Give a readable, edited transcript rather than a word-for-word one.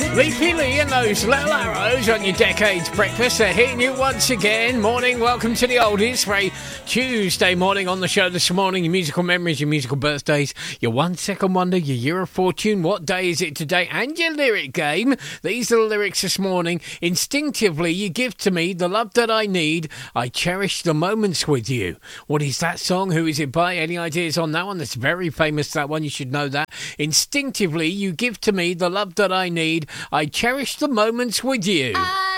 Leafy Lee and those little arrows on your Decades breakfast. They're hitting you once again. Morning, welcome to the oldies for a Tuesday morning on the show this morning. Your musical memories, your musical birthdays, your 1 second wonder, your year of fortune. What day is it today? And your lyric game. These are the lyrics this morning. Instinctively, you give to me the love that I need. I cherish the moments with you. What is that song? Who is it by? Any ideas on that one? That's very famous, that one. You should know that. Instinctively, you give to me the love that I need. I cherish the moments with you.